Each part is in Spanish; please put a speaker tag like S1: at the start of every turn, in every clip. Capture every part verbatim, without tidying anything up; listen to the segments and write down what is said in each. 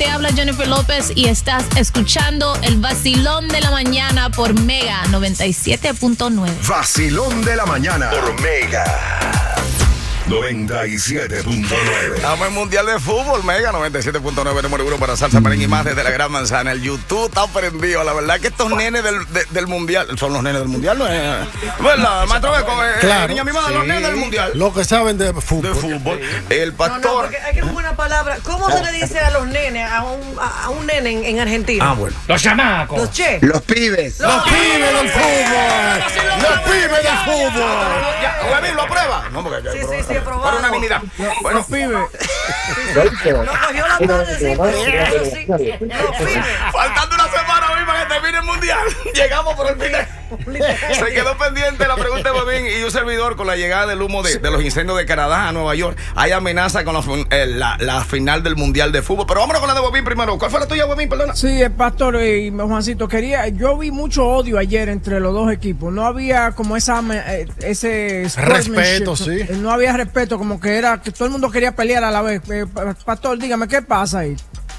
S1: te habla Jennifer López y estás escuchando el Vacilón de la Mañana por Mega noventa y siete punto nueve.
S2: Vacilón de la Mañana por Mega noventa y siete punto nueve.
S3: Estamos en Mundial de Fútbol, Mega noventa y siete punto nueve, número uno para salsa, merengue y más desde la Gran Manzana. El YouTube está prendido. La verdad que estos nenes del, de, del Mundial, son los nenes del Mundial, ¿no es? ¿Verdad, maestro Beco?
S4: Claro,
S3: niña mimada, sí. Los nenes del Mundial.
S4: Lo que saben de fútbol.
S3: De fútbol. El pastor.
S5: No, no, porque hay que buscar una palabra. ¿Cómo se le dice a los nenes, a un, a, a un nene en, en Argentina?
S3: Ah, bueno.
S6: Los chamacos.
S5: Los che.
S7: Los pibes.
S4: Los, los pibes del fútbol. Los pibes del fútbol.
S3: ¿Huevín lo aprueba? No, porque
S5: sí, sí, sí, aprobado.
S3: Por unanimidad.
S4: Bueno, los pibes.
S5: No cogió la mano y sí, pero sí. Los pibes.
S3: Faltando una semana hoy para que termine el Mundial. Llegamos por el final. Se quedó pendiente la pregunta de Bobín y un servidor con la llegada del humo de, de los incendios de Canadá a Nueva York. Hay amenaza con la, eh, la, la final del Mundial de Fútbol. Pero vámonos con la de Bobín primero. ¿Cuál fue la tuya, Bobín? Perdona.
S8: Sí, el pastor y Juancito, quería, yo vi mucho odio ayer entre los dos equipos. No había como esa ese
S4: respeto, sí.
S8: No había respeto, como que era que todo el mundo quería pelear a la vez. Eh, pastor, dígame, ¿qué pasa ahí?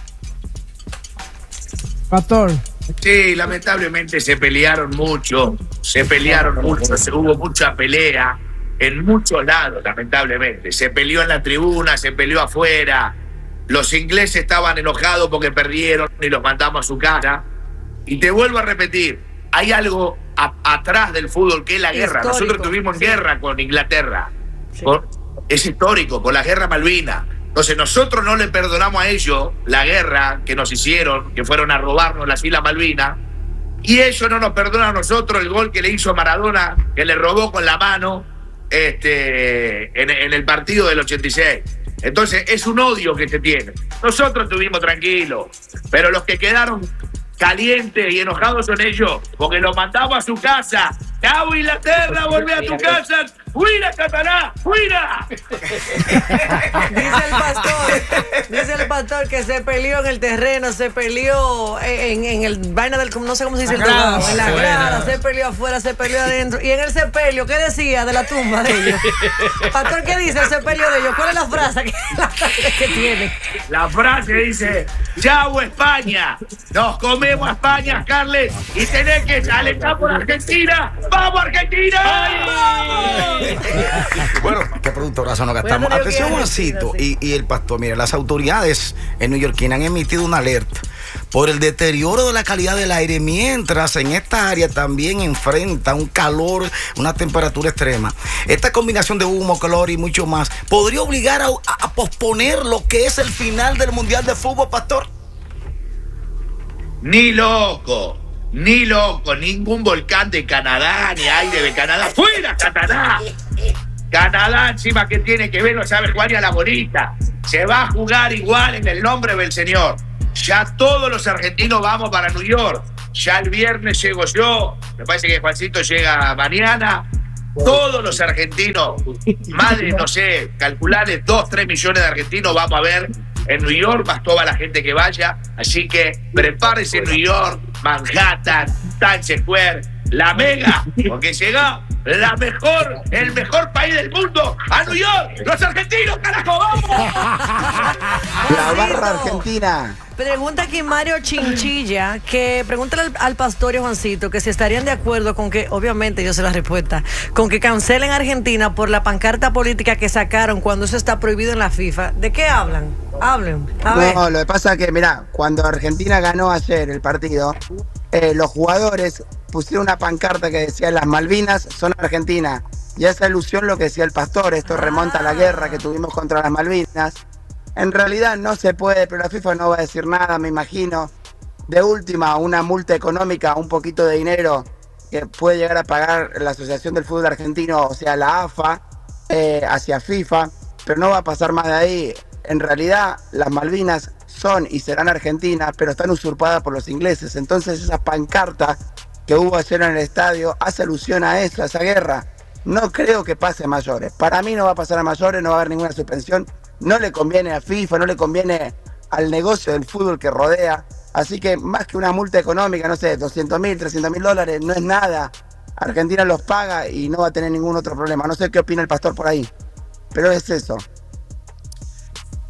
S8: Pastor.
S6: Sí, lamentablemente se pelearon mucho, se pelearon mucho, se, hubo mucha pelea en muchos lados, lamentablemente. Se peleó en la tribuna, se peleó afuera. Los ingleses estaban enojados porque perdieron y los mandamos a su casa. Y te vuelvo a repetir, hay algo a, atrás del fútbol que es la guerra. Histórico. Nosotros tuvimos sí. guerra con Inglaterra. Sí. Con, es histórico, con la guerra Malvina. Entonces nosotros no le perdonamos a ellos la guerra que nos hicieron, que fueron a robarnos las Islas Malvinas, y ellos no nos perdonan a nosotros el gol que le hizo Maradona, que le robó con la mano este, en, en el partido del ochenta y seis. Entonces es un odio que se tiene. Nosotros estuvimos tranquilos, pero los que quedaron calientes y enojados son ellos, porque los mandamos a su casa. ¡Chao, Inglaterra! ¡Volvé a tu casa! ¡Fuera, Satanás! ¡Fuera!
S5: Dice el pastor, dice el pastor que se peleó en el terreno, se peleó en, en el vaina del, no sé cómo se dice, la el grada, en la grada, se peleó afuera, se peleó adentro. Y en el sepelio, ¿qué decía de la tumba de ellos? Pastor, ¿qué dice el sepelio de ellos? ¿Cuál es la frase que, la frase que tiene?
S6: La frase dice: ¡Chao, España! ¡Nos comemos a España, Carles! Y tenés que alentar por Argentina. ¡Vamos, Argentina! ¡Vamos!
S3: Bueno, qué productorazo nos gastamos. Atención, Juancito y, y el pastor. Mire, las autoridades en neoyorquinas han emitido una alerta por el deterioro de la calidad del aire, mientras en esta área también enfrenta un calor, una temperatura extrema. Esta combinación de humo, calor y mucho más podría obligar a, a posponer lo que es el final del Mundial de Fútbol, pastor.
S6: Ni loco. Ni loco, ningún volcán de Canadá, ni aire de Canadá. ¡Fuera, Satanás! Canadá, encima, que tiene que ver, no sabe jugar ni a la bolita. Se va a jugar igual en el nombre del Señor. Ya todos los argentinos vamos para New York. Ya el viernes llego yo. Me parece que Juancito llega mañana. Todos los argentinos, más de, no sé, calcularle dos, tres millones de argentinos vamos a ver en New York, más toda la gente que vaya. Así que prepárese en New York, Manhattan, Times Square, la Mega, porque llega la mejor, el mejor país del mundo, a New York. Los argentinos, carajo, vamos.
S7: La barra argentina.
S5: Pregunta aquí Mario Chinchilla, que pregúntale al, al pastor y Juancito que si estarían de acuerdo con que, obviamente yo sé la respuesta, con que cancelen Argentina por la pancarta política que sacaron cuando eso está prohibido en la FIFA. ¿De qué hablan? Hablen. A ver.
S7: No, lo que pasa es que, mirá, cuando Argentina ganó ayer el partido, eh, los jugadores pusieron una pancarta que decía: las Malvinas son Argentina. Y esa ilusión lo que decía el pastor, esto remonta a la guerra que tuvimos contra las Malvinas. En realidad no se puede, pero la FIFA no va a decir nada, me imagino. De última, una multa económica, un poquito de dinero que puede llegar a pagar la Asociación del Fútbol Argentino, o sea, la A F A, eh, hacia FIFA, pero no va a pasar más de ahí. En realidad, las Malvinas son y serán argentinas, pero están usurpadas por los ingleses. Entonces, esa pancarta que hubo ayer en el estadio hace alusión a eso, a esa guerra. No creo que pase a mayores. Para mí no va a pasar a mayores, no va a haber ninguna suspensión. No le conviene a FIFA, no le conviene al negocio del fútbol que rodea. Así que más que una multa económica, no sé, doscientos mil, trescientos mil dólares, no es nada. Argentina los paga y no va a tener ningún otro problema. No sé qué opina el pastor por ahí, pero es eso.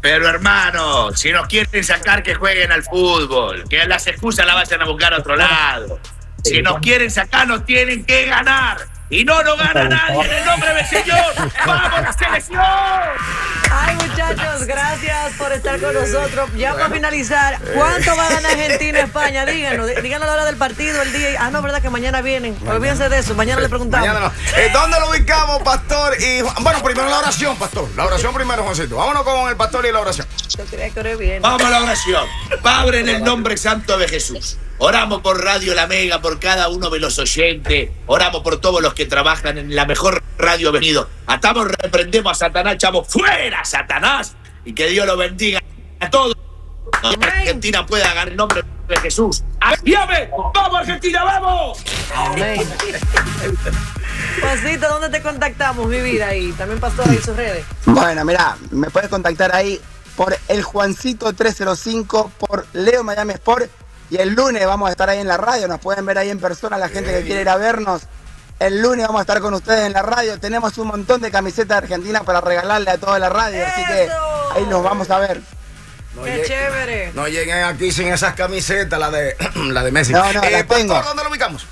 S6: Pero hermano, si nos quieren sacar, que jueguen al fútbol, que las excusas las vayan a buscar a otro lado. Si nos quieren sacar, nos tienen que ganar. Y no nos gana nadie en el nombre del Señor. ¡Vamos, la selección!
S5: Ay, muchachos, gracias por estar con nosotros. Ya para finalizar, ¿cuánto va a ganar Argentina España? Díganos, díganos la hora del partido, el día. Ah, no, verdad que mañana vienen. Olvídense de eso, mañana le preguntamos.
S3: Mañana no. Eh, ¿Dónde lo ubicamos, Pastor? Y bueno, primero la oración, Pastor. La oración primero, Juancito. Vámonos con el Pastor y la oración.
S5: Yo creía que oré bien.
S6: Vamos a la oración. Padre, en el nombre santo de Jesús. Oramos por Radio La Mega, por cada uno de los oyentes. Oramos por todos los que trabajan en la mejor radio venido. Atamos, reprendemos a Satanás, echamos fuera a Satanás. Y que Dios lo bendiga a todos. Que Argentina pueda ganar en nombre de Jesús. ¡Amén! ¡Vamos, Argentina, vamos!
S5: Amén. Juancito, ¿dónde te contactamos, mi vida? Y también Pastor ahí sus redes.
S7: Bueno, mira, me puedes contactar ahí por el Juancito trescientos cinco, por Leo Miami Sport. Y el lunes vamos a estar ahí en la radio, nos pueden ver ahí en persona la gente que quiere ir a vernos. El lunes vamos a estar con ustedes en la radio. Tenemos un montón de camisetas de Argentina para regalarle a toda la radio, así que ahí nos vamos a ver.
S3: No
S5: ¡Qué
S3: lleguen,
S5: chévere!
S3: No lleguen aquí sin esas camisetas, la de, la de Messi.
S7: No, no,
S3: eh,
S7: las tengo.
S3: Pastor, ¿dónde lo ubicamos?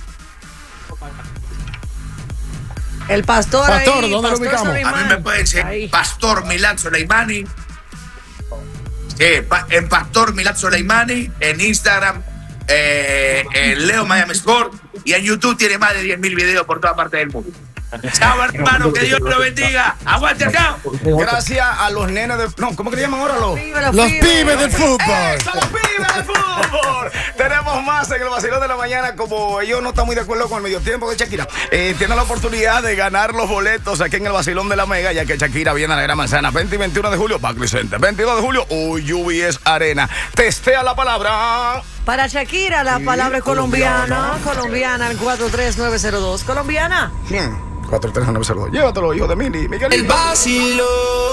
S5: El Pastor,
S4: Pastor,
S5: ahí,
S4: ¿dónde lo
S5: Pastor
S4: ubicamos?
S5: Soleimán.
S6: A mí me pueden
S5: Ahí.
S6: seguir Pastor Milad Soleimani. Sí, pa- en Pastor Milad Soleimani, en Instagram, eh, en Leo Miami Sport, y en YouTube tiene más de diez mil videos por toda parte del mundo. Chao, hermano, que Dios lo bendiga. Aguante acá.
S3: Gracias a los nenes de... No, ¿cómo que le llaman ahora los...?
S5: Viva
S4: Los pibes del fútbol.
S3: ¡Eso, los pibes del fútbol! Tenemos más en el vacilón de la mañana. Como ellos no están muy de acuerdo con el medio tiempo de Shakira, eh, tienen la oportunidad de ganar los boletos aquí en el vacilón de la Mega, ya que Shakira viene a la Gran Manzana veinte y veintiuno de julio, Barclays Center. veintidós de julio, U B S Arena. Testea la palabra.
S5: Para Shakira, la
S3: Sí,
S5: palabra es colombiana.
S3: colombiana.
S5: Colombiana, el cuatro tres nueve cero dos. Colombiana.
S3: cuatro tres nueve cero dos. Llévatelo, hijo de Mili. Miguelito.
S9: El vacilón.